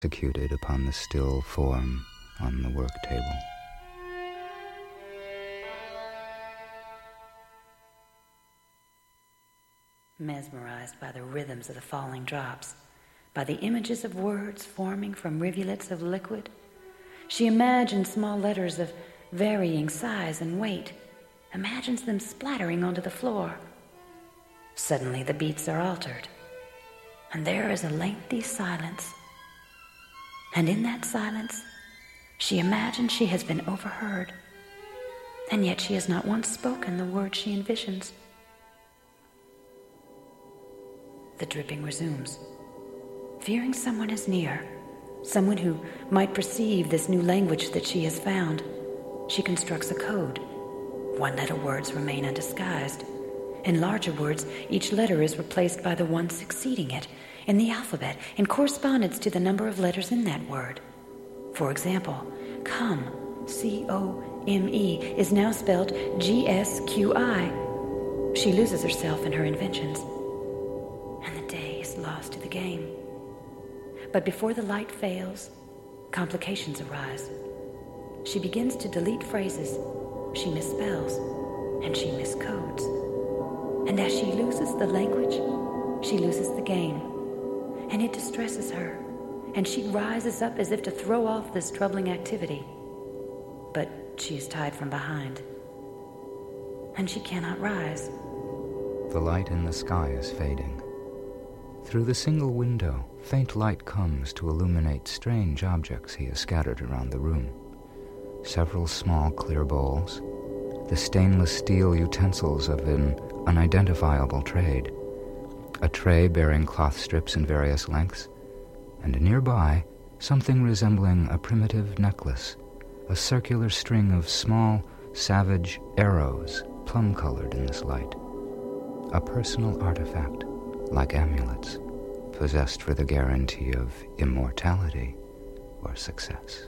executed upon the still form on the work table. Mesmerized by the rhythms of the falling drops, by the images of words forming from rivulets of liquid, she imagines small letters of varying size and weight, imagines them splattering onto the floor. Suddenly the beats are altered, and there is a lengthy silence. And in that silence, she imagines she has been overheard, and yet she has not once spoken the words she envisions. The dripping resumes. Fearing someone is near, someone who might perceive this new language that she has found, she constructs a code. One-letter words remain undisguised. In larger words, each letter is replaced by the one succeeding it in the alphabet in correspondence to the number of letters in that word. For example, come, C-O-M-E, is now spelled G-S-Q-I. She loses herself in her inventions, and the day is lost to the game. But before the light fails, complications arise. She begins to delete phrases, she misspells, and she miscodes. And as she loses the language, she loses the game. And it distresses her, and she rises up as if to throw off this troubling activity. But she is tied from behind, and she cannot rise. The light in the sky is fading. Through the single window, faint light comes to illuminate strange objects he has scattered around the room. Several small clear bowls, the stainless steel utensils of an unidentifiable trade, a tray bearing cloth strips in various lengths, and nearby, something resembling a primitive necklace, a circular string of small, savage arrows, plum-colored in this light. A personal artifact, like amulets, possessed for the guarantee of immortality or success.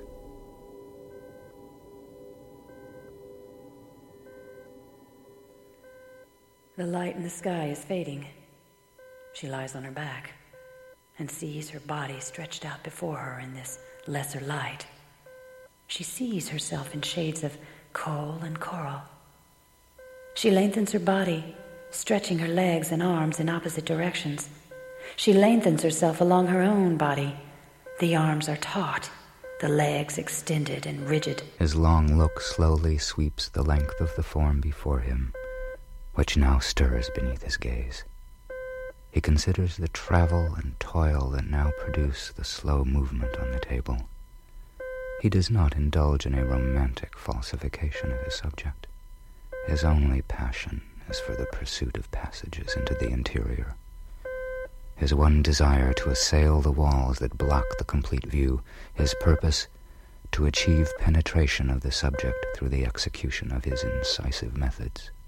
The light in the sky is fading. She lies on her back and sees her body stretched out before her in this lesser light. She sees herself in shades of coal and coral. She lengthens her body, stretching her legs and arms in opposite directions. She lengthens herself along her own body. The arms are taut, the legs extended and rigid. His long look slowly sweeps the length of the form before him, which now stirs beneath his gaze. He considers the travel and toil that now produce the slow movement on the table. He does not indulge in a romantic falsification of his subject. His only passion is for the pursuit of passages into the interior. His one desire to assail the walls that block the complete view, his purpose to achieve penetration of the subject through the execution of his incisive methods.